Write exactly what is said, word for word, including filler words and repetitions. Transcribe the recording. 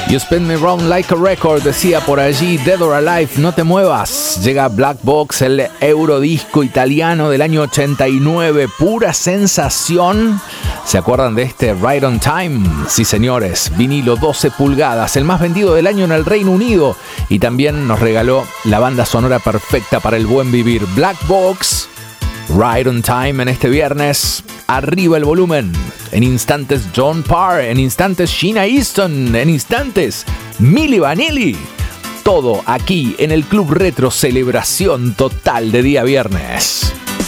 You Spin Me Round Like a Record, decía por allí Dead or Alive, no te muevas. Llega Black Box, el eurodisco italiano del año ochenta y nueve, pura sensación. ¿Se acuerdan de este Right on Time? Sí, señores, vinilo doce pulgadas, el más vendido del año en el Reino Unido, y también nos regaló la banda sonora perfecta para el buen vivir. Black Box, Right on Time en este viernes. Arriba el volumen. En instantes John Parr, en instantes Sheena Easton, en instantes Milli Vanilli. Todo aquí en el Club Retro, celebración total de día viernes.